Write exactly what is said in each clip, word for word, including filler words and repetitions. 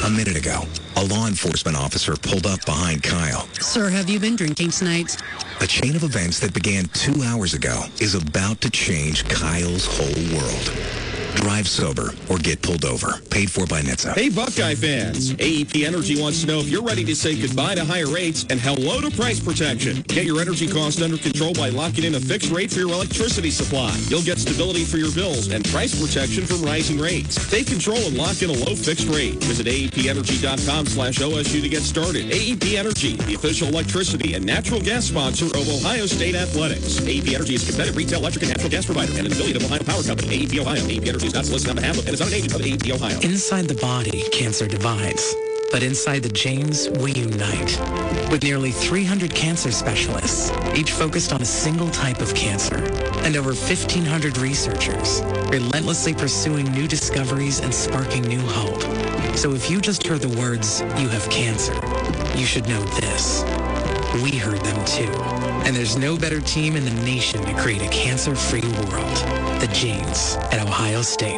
A minute ago, a law enforcement officer pulled up behind Kyle. Sir, have you been drinking tonight? A chain of events that began two hours ago is about to change Kyle's whole world. Drive sober or get pulled over. Paid for by N H T S A. Hey, Buckeye fans. A E P Energy wants to know if you're ready to say goodbye to higher rates and hello to price protection. Get your energy costs under control by locking in a fixed rate for your electricity supply. You'll get stability for your bills and price protection from rising rates. Take control and lock in a low fixed rate. Visit A E P energy dot com slash O S U to get started. A E P Energy, the official electricity and natural gas sponsor of Ohio State Athletics. A E P Energy is a competitive retail electric and natural gas provider and an affiliate of Ohio Power Company. A E P Ohio. A E P Energy is not solicited on behalf of and is not an agent of A E P Ohio. Inside the body, cancer divides. But inside the James, we unite. With nearly three hundred cancer specialists, each focused on a single type of cancer, and over fifteen hundred researchers, relentlessly pursuing new discoveries and sparking new hope. So if you just heard the words, "you have cancer," you should know this. We heard them too. And there's no better team in the nation to create a cancer-free world. The James at Ohio State.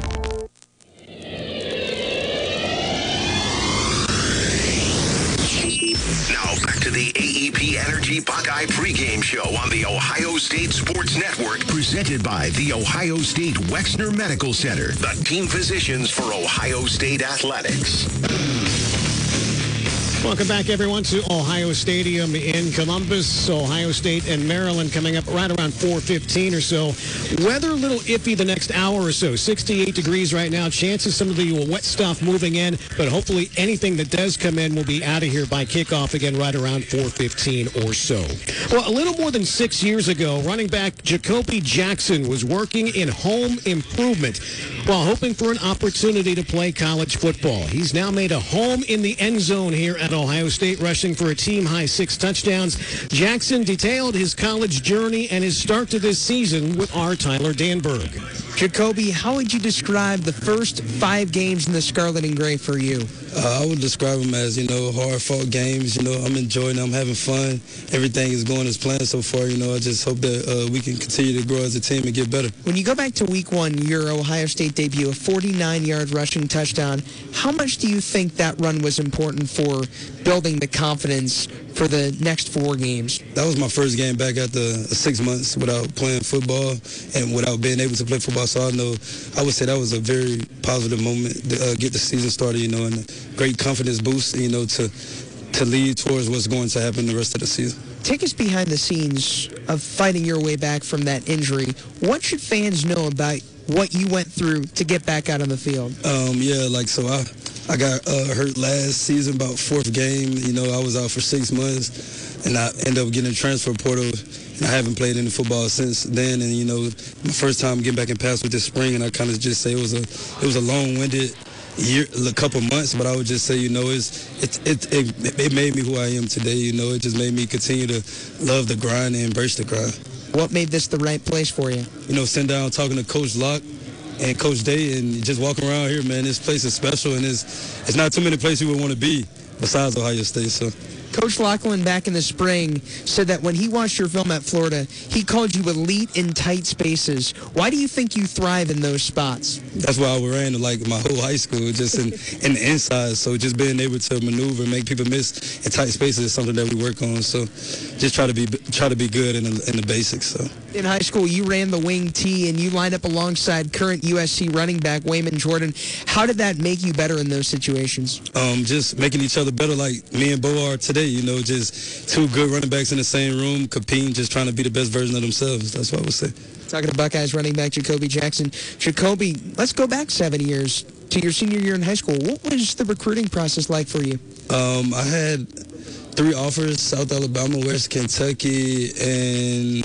Now back to the A E P Energy Buckeye pregame show on the Ohio State Sports Network, presented by the Ohio State Wexner Medical Center, the team physicians for Ohio State Athletics. Welcome back, everyone, to Ohio Stadium in Columbus. Ohio State and Maryland coming up right around four fifteen or so. Weather a little iffy the next hour or so. sixty-eight degrees right now. Chances some of the wet stuff moving in, but hopefully anything that does come in will be out of here by kickoff again right around four fifteen or so. Well, a little more than six years ago, running back Jacoby Jackson was working in home improvement while hoping for an opportunity to play college football. He's now made a home in the end zone here at Ohio State, rushing for a team-high six touchdowns. Jackson detailed his college journey and his start to this season with our Tyler Danberg. Jacoby, how would you describe the first five games in the Scarlet and Gray for you? Uh, I would describe them as, you know, hard-fought games. You know, I'm enjoying them, I'm having fun. Everything is going as planned so far. You know, I just hope that uh, we can continue to grow as a team and get better. When you go back to week one, your Ohio State debut, a forty-nine-yard rushing touchdown, how much do you think that run was important for building the confidence for the next four games? That was my first game back after six months without playing football and without being able to play football. So I know, I would say that was a very positive moment to uh, get the season started, you know, and a great confidence boost, you know, to to lead towards what's going to happen the rest of the season. Take us behind the scenes of fighting your way back from that injury. What should fans know about what you went through to get back out on the field? Um, yeah, like, so I, I got uh, hurt last season, about fourth game. You know, I was out for six months, and I ended up getting a transfer portal. And I haven't played any football since then. And, you know, my first time getting back in pass with this spring, and I kind of just say it was a it was a long-winded year, a couple months, but I would just say, you know, it's, it, it, it, it made me who I am today. You know, it just made me continue to love the grind and embrace the grind. What made this the right place for you? You know, sitting down talking to Coach Locke and Coach Day and just walking around here, man, this place is special, and it's, it's not too many places you would want to be besides Ohio State, so. Coach Lachlan back in the spring said that when he watched your film at Florida, he called you elite in tight spaces. Why do you think you thrive in those spots? That's why I ran like my whole high school, just in, in the inside. So just being able to maneuver and make people miss in tight spaces is something that we work on. So just try to be try to be good in the, in the basics. So in high school, you ran the wing T and you lined up alongside current U S C running back Wayman Jordan. How did that make you better in those situations? Um, just making each other better, like me and Bo are today. You know, just two good running backs in the same room, competing, just trying to be the best version of themselves. That's what I would say. Talking to Buckeyes running back Jacoby Jackson. Jacoby, let's go back seven years to your senior year in high school. What was the recruiting process like for you? Um, I had three offers: South Alabama, West Kentucky, and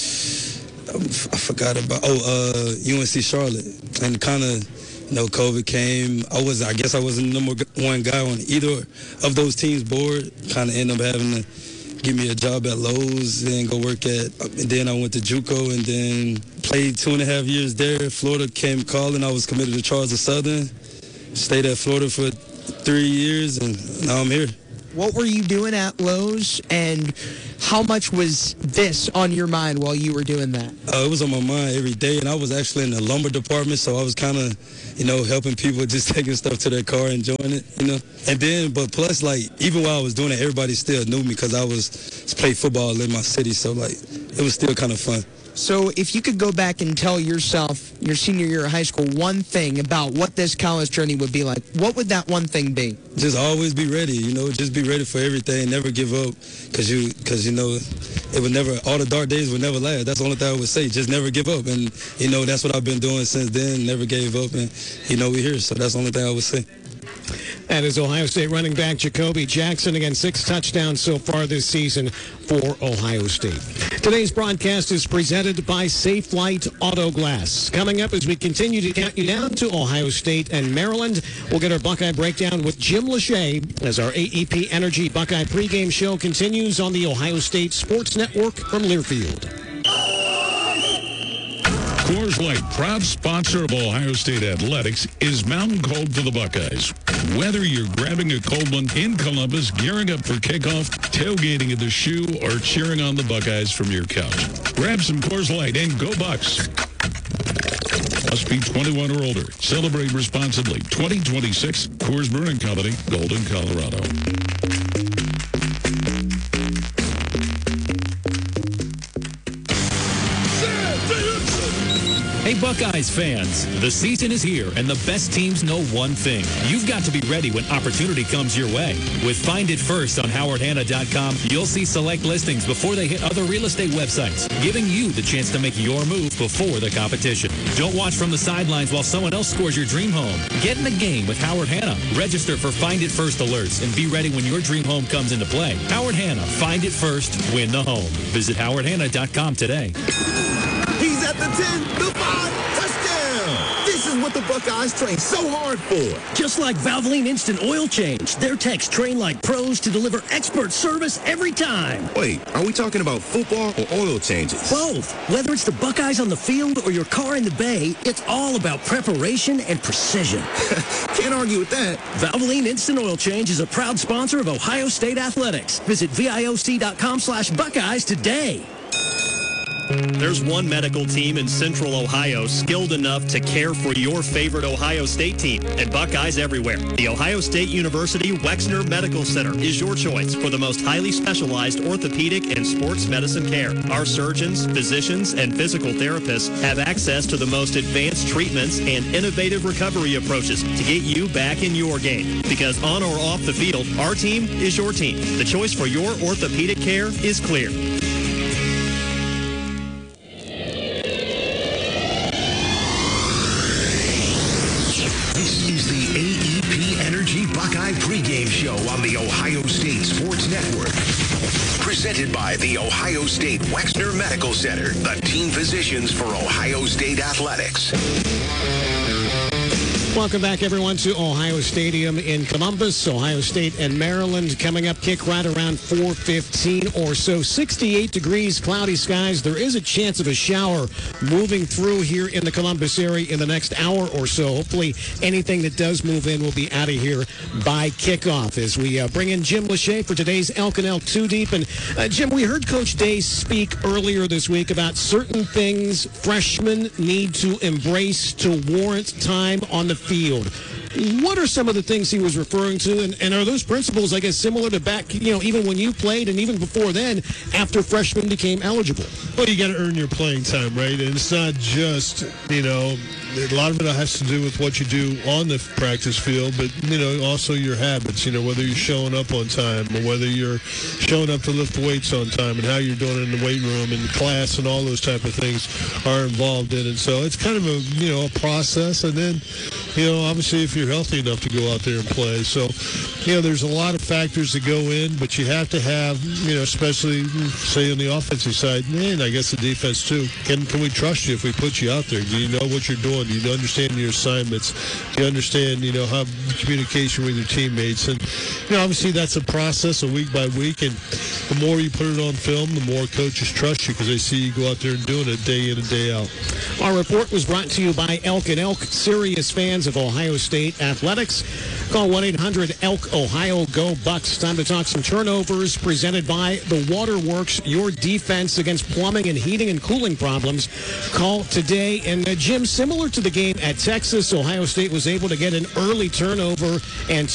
I forgot about oh uh, U N C Charlotte. And kind of, you know, COVID came. I was, I guess, I wasn't the number one guy on either of those teams' board. Kind of ended up having to give me a job at Lowe's and go work at. And then I went to JUCO and then played two and a half years there. Florida came calling. I was committed to Charleston Southern. Stayed at Florida for three years, and now I'm here. What were you doing at Lowe's, and how much was this on your mind while you were doing that? Uh, it was on my mind every day, and I was actually in the lumber department, so I was kind of, you know, helping people just taking stuff to their car, enjoying it, you know. And then, but plus, like, even while I was doing it, everybody still knew me because I was played football in my city, so, like, it was still kind of fun. So if you could go back and tell yourself, your senior year of high school, one thing about what this college journey would be like, what would that one thing be? Just always be ready, you know, just be ready for everything, never give up, because, you, cause, you know, it would never, all the dark days would never last. That's the only thing I would say, just never give up. And, you know, that's what I've been doing since then, never gave up, and, you know, we're here, so that's the only thing I would say. That is Ohio State running back Jacoby Jackson. Again, six touchdowns so far this season for Ohio State. Today's broadcast is presented by Safelite Auto Glass. Coming up as we continue to count you down to Ohio State and Maryland, we'll get our Buckeye breakdown with Jim Lachey as our A E P Energy Buckeye pregame show continues on the Ohio State Sports Network from Learfield. Coors Light, proud sponsor of Ohio State Athletics, is Mountain Cold to the Buckeyes. Whether you're grabbing a cold one in Columbus, gearing up for kickoff, tailgating at the Shoe, or cheering on the Buckeyes from your couch, grab some Coors Light and go Bucks. Must be twenty-one or older. Celebrate responsibly. twenty twenty-six Coors Brewing Company, Golden, Colorado. Hey Buckeyes fans, the season is here and the best teams know one thing. You've got to be ready when opportunity comes your way. With Find It First on Howard Hanna dot com, you'll see select listings before they hit other real estate websites, giving you the chance to make your move before the competition. Don't watch from the sidelines while someone else scores your dream home. Get in the game with Howard Hanna. Register for Find It First alerts and be ready when your dream home comes into play. Howard Hanna, find it first, win the home. Visit Howard Hanna dot com today. He's at the ten, the five, touchdown! This is what the Buckeyes train so hard for. Just like Valvoline Instant Oil Change, their techs train like pros to deliver expert service every time. Wait, are we talking about football or oil changes? Both. Whether it's the Buckeyes on the field or your car in the bay, it's all about preparation and precision. Can't argue with that. Valvoline Instant Oil Change is a proud sponsor of Ohio State Athletics. Visit V I O C dot com slash Buckeyes today. There's one medical team in Central Ohio skilled enough to care for your favorite Ohio State team, and Buckeyes everywhere. The Ohio State University Wexner Medical Center is your choice for the most highly specialized orthopedic and sports medicine care. Our surgeons, physicians, and physical therapists have access to the most advanced treatments and innovative recovery approaches to get you back in your game. Because on or off the field, our team is your team. The choice for your orthopedic care is clear. Buckeye pregame show on the Ohio State Sports Network. Presented by the Ohio State Wexner Medical Center, the team physicians for Ohio State Athletics. Welcome back, everyone, to Ohio Stadium in Columbus. Ohio State and Maryland coming up, kick right around four fifteen or so. sixty-eight degrees, cloudy skies. There is a chance of a shower moving through here in the Columbus area in the next hour or so. Hopefully, anything that does move in will be out of here by kickoff as we uh, bring in Jim Lachey for today's Elk and Elk Two Deep. And, uh, Jim, we heard Coach Day speak earlier this week about certain things freshmen need to embrace to warrant time on the field. What are some of the things he was referring to, and, and are those principles, I guess, similar to back, you know, even when you played and even before then, after freshmen became eligible? Well, you got to earn your playing time, right? And it's not just, you know, a lot of it has to do with what you do on the practice field, but, you know, also your habits, you know, whether you're showing up on time or whether you're showing up to lift weights on time and how you're doing it in the weight room and class and all those type of things are involved in it. So it's kind of a, you know, a process. And then, you know, obviously if you're healthy enough to go out there and play. So, you know, there's a lot of factors that go in, but you have to have, you know, especially, say, on the offensive side, and I guess the defense too. Can can we trust you if we put you out there? Do you know what you're doing? Do you understand your assignments? Do you understand, you know, how communication with your teammates? And, you know, obviously that's a process, a week by week, and the more you put it on film, the more coaches trust you because they see you go out there and doing it day in and day out. Our report was brought to you by Elk and Elk, serious fans of Ohio State athletics. Call one eight hundred elk ohio go bucks. Time to talk some turnovers presented by the Waterworks, your defense against plumbing and heating and cooling problems. Call today. And uh, Jim, similar to the game at Texas, Ohio State was able to get an early turnover and